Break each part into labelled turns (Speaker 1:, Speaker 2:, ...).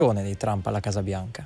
Speaker 1: di Trump alla Casa Bianca.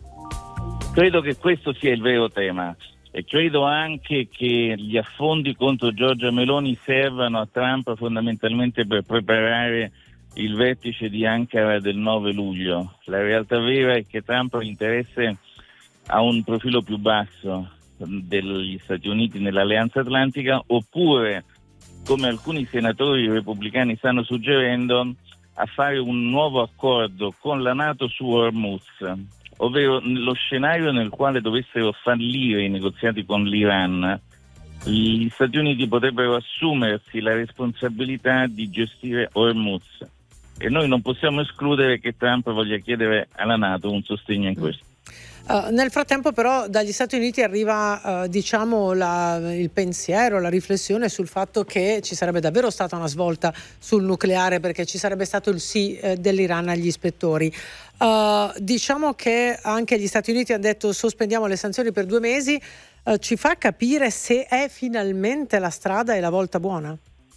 Speaker 2: Credo che questo sia il vero tema e credo anche che gli affondi contro Giorgia Meloni servano a Trump fondamentalmente per preparare il vertice di Ankara del 9 luglio. La realtà vera è che Trump ha interesse a un profilo più basso degli Stati Uniti nell'Alleanza Atlantica, oppure, come alcuni senatori repubblicani stanno suggerendo, a fare un nuovo accordo con la NATO su Hormuz, ovvero lo scenario nel quale dovessero fallire i negoziati con l'Iran. Gli Stati Uniti potrebbero assumersi la responsabilità di gestire Hormuz e noi non possiamo escludere che Trump voglia chiedere alla NATO un sostegno in questo.
Speaker 3: Nel frattempo però dagli Stati Uniti arriva il pensiero, la riflessione sul fatto che ci sarebbe davvero stata una svolta sul nucleare, perché ci sarebbe stato il sì dell'Iran agli ispettori. Diciamo che anche gli Stati Uniti hanno detto sospendiamo le sanzioni per 2 mesi. Ci fa capire se è finalmente la strada e la volta buona?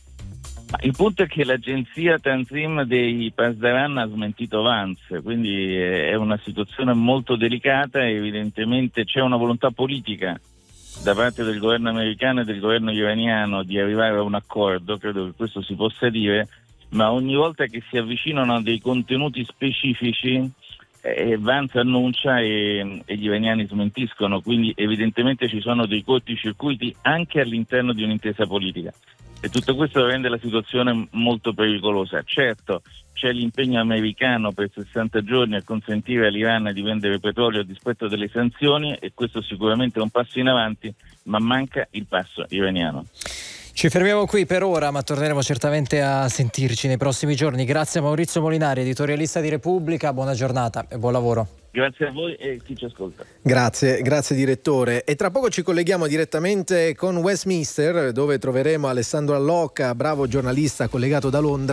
Speaker 2: Il punto è che l'agenzia Tanzim dei Pasdaran ha smentito Vance, quindi è una situazione molto delicata e evidentemente c'è una volontà politica da parte del governo americano e del governo iraniano di arrivare a un accordo, credo che questo si possa dire, ma ogni volta che si avvicinano a dei contenuti specifici Vance annuncia e gli iraniani smentiscono, quindi evidentemente ci sono dei corticircuiti anche all'interno di un'intesa politica. E tutto questo rende la situazione molto pericolosa. Certo, c'è l'impegno americano per 60 giorni a consentire all'Iran di vendere petrolio a dispetto delle sanzioni e questo sicuramente è un passo in avanti, ma manca il passo iraniano.
Speaker 1: Ci fermiamo qui per ora, ma torneremo certamente a sentirci nei prossimi giorni. Grazie a Maurizio Molinari, editorialista di Repubblica, buona giornata e buon lavoro.
Speaker 2: Grazie a voi e chi ci ascolta.
Speaker 4: Grazie direttore. E tra poco ci colleghiamo direttamente con Westminster, dove troveremo Alessandro Allocca, bravo giornalista collegato da Londra.